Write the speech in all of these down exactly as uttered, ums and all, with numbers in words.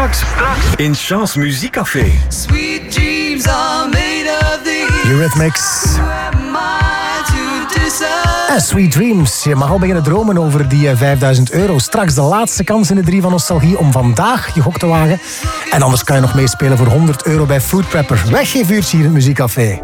Straks, straks in Chance Muziekcafé. Sweet dreams are made of the Eurythmics. En Sweet Dreams. Je mag al beginnen dromen over die vijfduizend euro. Straks de laatste kans in de drie van Nostalgie om vandaag je gok te wagen. En anders kan je nog meespelen voor honderd euro bij Food Prepper. Weggevuurd hier in het Muziekcafé.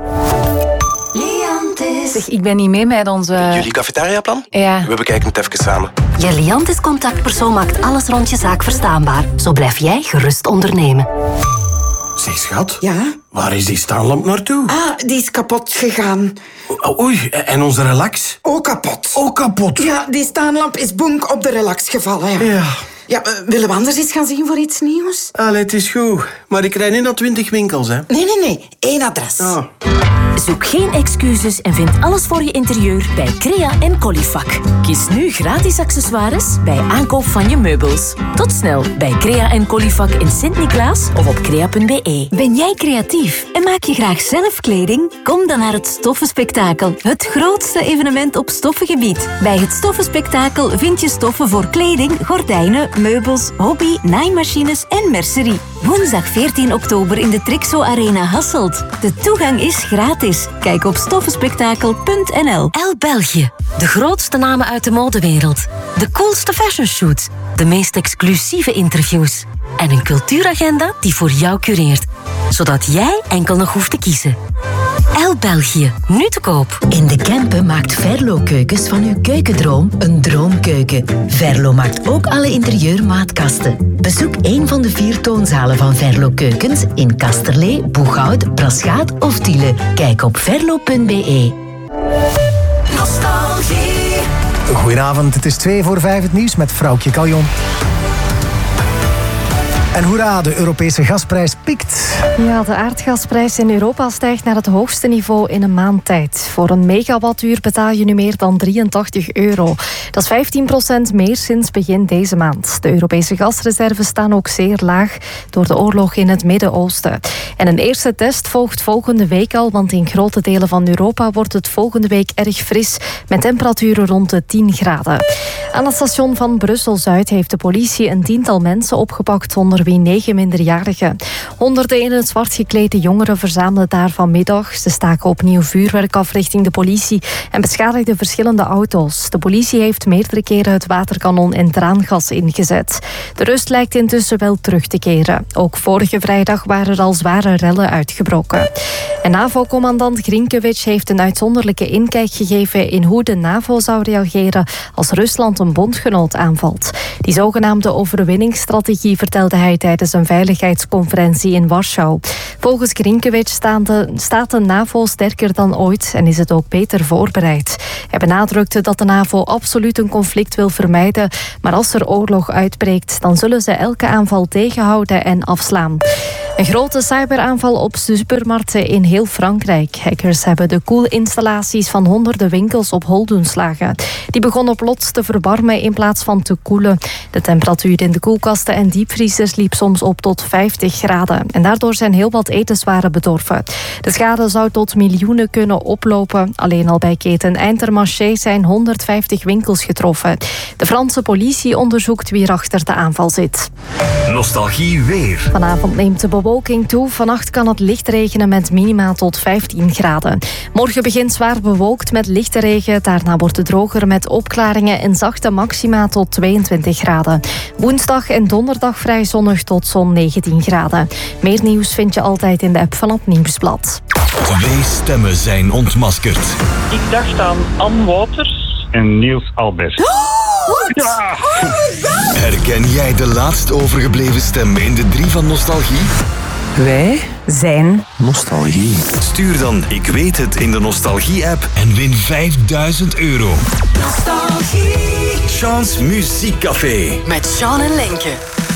Zeg, ik ben niet mee met onze... Jullie cafetariaplan? Ja. We bekijken het even samen. Je Liantis contactpersoon maakt alles rond je zaak verstaanbaar. Zo blijf jij gerust ondernemen. Zeg, schat. Ja? Waar is die staanlamp naartoe? Ah, die is kapot gegaan. O- Oei, en onze relax? Ook kapot. Ook kapot. Ja, die staanlamp is bonk op de relax gevallen. Ja. Ja. Ja, uh, willen we anders eens gaan zien voor iets nieuws? Allee, het is goed. Maar ik rijd niet naar twintig winkels, hè. Nee, nee, nee. Eén adres. Ah. Zoek geen excuses en vind alles voor je interieur bij Crea en Colifac. Kies nu gratis accessoires bij aankoop van je meubels. Tot snel bij Crea en Colifac in Sint-Niklaas of op crea punt be. Ben jij creatief en maak je graag zelf kleding? Kom dan naar het Stoffenspektakel, het grootste evenement op stoffengebied. Bij het Stoffenspektakel vind je stoffen voor kleding, gordijnen, meubels, hobby, naaimachines en mercerie. Woensdag veertien oktober in de Trixo Arena Hasselt. De toegang is gratis. Kijk op stoffenspektakel punt n l. El België. De grootste namen uit de modewereld. De coolste fashionshoots. De meest exclusieve interviews. En een cultuuragenda die voor jou cureert. Zodat jij enkel nog hoeft te kiezen. El België. Nu te koop. In de Kempen maakt Verlo Keukens van uw keukendroom een droomkeuken. Verlo maakt ook alle interieurmaatkasten. Bezoek een van de vier toonzalen van Verlo Keukens in Kasterlee, Boeghout, Braschaat of Tiele. Kijk op verlo punt be. Nostalgie. Goedenavond, het is twee voor vijf het nieuws met Vrouwtje Caljon. En hoera, de Europese gasprijs piekt. Ja, de aardgasprijs in Europa stijgt naar het hoogste niveau in een maand tijd. Voor een megawattuur betaal je nu meer dan drieëntachtig euro. Dat is vijftien procent meer sinds begin deze maand. De Europese gasreserves staan ook zeer laag door de oorlog in het Midden-Oosten. En een eerste test volgt volgende week al, want in grote delen van Europa wordt het volgende week erg fris met temperaturen rond de tien graden. Aan het station van Brussel-Zuid heeft de politie een tiental mensen opgepakt, onder wie negen minderjarigen. Honderden in het zwart geklede jongeren verzamelden daar vanmiddag. Ze staken opnieuw vuurwerk af richting de politie en beschadigden verschillende auto's. De politie heeft meerdere keren het waterkanon en traangas ingezet. De rust lijkt intussen wel terug te keren. Ook vorige vrijdag waren er al zware rellen uitgebroken. En NAVO-commandant Grinkevic heeft een uitzonderlijke inkijk gegeven in hoe de NAVO zou reageren als Rusland een bondgenoot aanvalt. Die zogenaamde overwinningsstrategie vertelde hij tijdens een veiligheidsconferentie in Warschau. Volgens Grinkevic staat de NAVO sterker dan ooit en is het ook beter voorbereid. Hij benadrukte dat de NAVO absoluut een conflict wil vermijden, maar als er oorlog uitbreekt, dan zullen ze elke aanval tegenhouden en afslaan. Een grote cyberaanval op supermarkten in heel Frankrijk. Hackers hebben de koelinstallaties van honderden winkels op hol doen slagen. Die begonnen plots te verwarmen in plaats van te koelen. De temperatuur in de koelkasten en diepvriezers liep soms op tot vijftig graden. En daardoor zijn heel wat etenswaren bedorven. De schade zou tot miljoenen kunnen oplopen. Alleen al bij keten Intermarché zijn honderdvijftig winkels getroffen. De Franse politie onderzoekt wie er achter de aanval zit. Nostalgie weer. Vanavond neemt de bewolking toe. Vannacht kan het licht regenen met minima tot vijftien graden. Morgen begint zwaar bewolkt met lichte regen. Daarna wordt het droger met opklaringen en zachte maxima tot tweeëntwintig graden. Woensdag en donderdag vrij zonnig tot zo'n negentien graden. Meer nieuws vind je altijd in de app van het Nieuwsblad. Twee stemmen zijn ontmaskerd. Ik dacht aan Ann Wouters en Niels Albert. Ja. Herken jij de laatst overgebleven stem in de drie van Nostalgie? Wij zijn Nostalgie. Stuur dan Ik weet het in de Nostalgie-app en win vijfduizend euro. Nostalgie. Chance Muziekcafé. Met Sean en Lenke.